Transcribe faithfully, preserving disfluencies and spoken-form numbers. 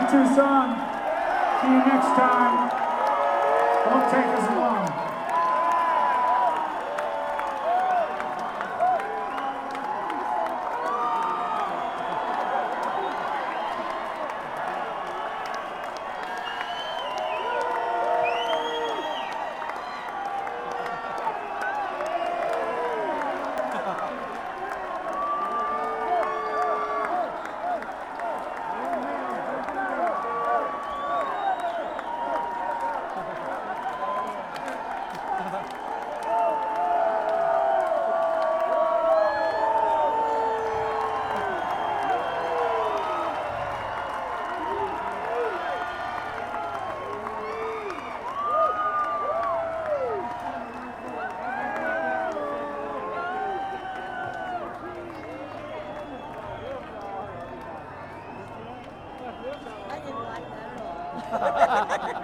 Tucson. See you next time. Won't take us long. I didn't like that at all.